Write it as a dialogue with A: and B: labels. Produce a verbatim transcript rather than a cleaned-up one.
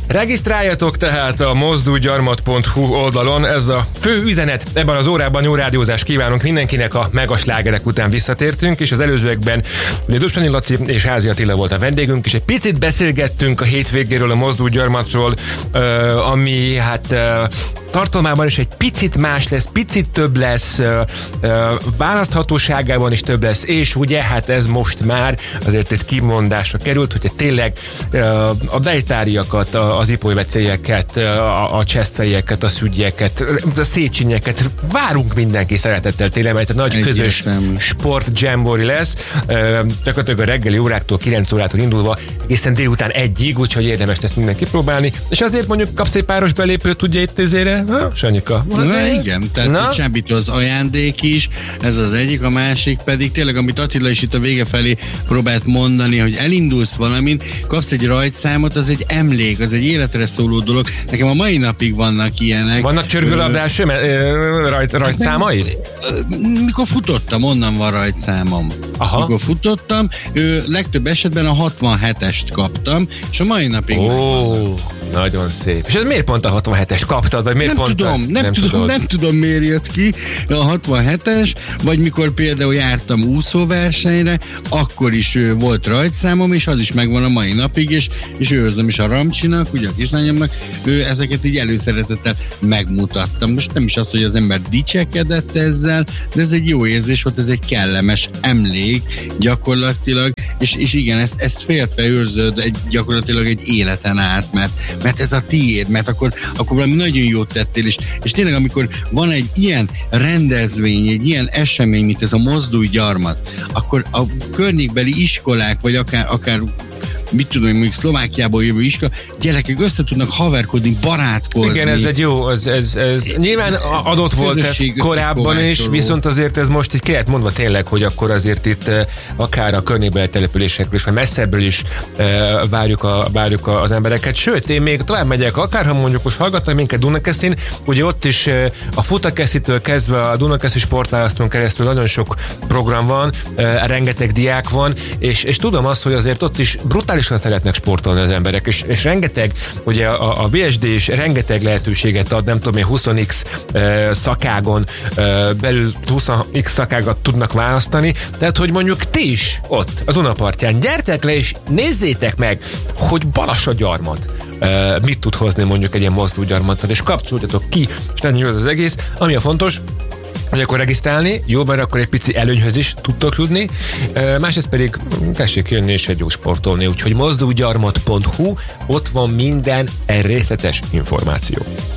A: Regisztráljatok tehát a mozdulgyarmat pont hu oldalon, ez a fő üzenet. Ebben az órában jó rádiózást kívánunk mindenkinek, a megaslágerek után visszatértünk, és az előzőekben ugye Dubsanyi Laci és Házi Attila volt a vendégünk, és egy picit beszélgettünk a hétvégéről, a mozdulgyarmatról, ami hát tartalmában is egy picit más lesz, picit több lesz, választhatóságában is több lesz, és ugye hát ez most már azért egy kimondásra került, hogyha tényleg a dejtáriakat, az ipolyvecélyeket, a csesztfejeket, a szügyeket, a szécsinyeket várunk mindenki szeretettel tényleg, mert ez egy nagy közös sport jamboree lesz, gyakorlatilag a reggeli óráktól, kilenc órától indulva egészen délután egyig, úgyhogy érdemes ezt minden kipróbálni, és azért mondjuk kapsz egy páros belépőt, ugye itt ezére, ha, Sanyika?
B: Na igen, tehát csábító az ajándék is, ez az egyik, a másik pedig tényleg, amit Attila is itt a vége felé próbált mondani, hogy elindulsz valamin, kapsz egy rajtszámot, az egy emlék, az egy életre szóló dolog. Nekem a mai napig vannak ilyenek.
A: Vannak csörgőlabdás rajt, rajtszámai?
B: Mikor futottam, onnan van rajtszámom.
A: Aha.
B: Mikor futottam, ő, legtöbb esetben a hatvanhetest kaptam, és a mai napig
A: Ó, nagyon szép. És ez miért pont a hatvanhetest kaptad, vagy miért
B: nem
A: pont
B: tudom,
A: az,
B: nem, nem, tudom, nem tudom, miért jött ki a hatvanhetes, vagy mikor például jártam úszóversenyre, akkor is ő, volt rajtszámom, és az is megvan a mai napig, és, és őrzöm is a Ramcsinak, ugye a kislányomnak, ő ezeket így előszeretettel megmutattam. Most nem is az, hogy az ember dicsekedett ezzel, de ez egy jó érzés volt, ez egy kellemes emlék gyakorlatilag, és, és igen, ezt, ezt féltve őrzöd egy, gyakorlatilag egy életen át, mert, mert ez a tiéd, mert akkor, akkor valami nagyon jót tettél, és, és tényleg amikor van egy ilyen rendezvény, egy ilyen esemény, mint ez a mozdulgyarmat, akkor a környékbeli iskolák, vagy akár, akár mit tudom, mondjuk Szlovákiából jövő iskola, gyerekek össze tudnak haverkodni, barátkozni.
A: Igen, ez egy jó, ez, ez, ez nyilván adott volt ez korábban is, viszont azért ez most így kellett mondva tényleg, hogy akkor azért itt akár a környékbeli településekről is, vagy messzebből is várjuk, a, várjuk az embereket. Sőt, én még tovább megyek, akár ha mondjuk most hallgatnak minket Dunakeszin, ugye ott is a Futakeszitől kezdve a Dunakeszi sportválasztón keresztül nagyon sok program van, rengeteg diák van, és, és tudom azt, hogy azért ott is brutálisan szeretnek sportolni az emberek, és, és rengeteg, ugye a, a vé es dé is rengeteg lehetőséget ad, nem tudom én, húsz x uh, szakágon uh, belül húsz x szakágat tudnak választani, tehát hogy mondjuk ti is ott a Dunapartján gyertek le, és nézzétek meg, hogy Balassagyarmat uh, mit tud hozni mondjuk egy ilyen mozdulgyarmattal, és kapcsoljatok ki, és nagyon jó az egész, ami a fontos, hogy akkor regisztrálni, jó, mert akkor egy pici előnyhöz is tudtok tudni, másrészt pedig tessék jönni és egy jó sportolni, úgyhogy mozdulgyarmat pont hu, ott van minden részletes információ.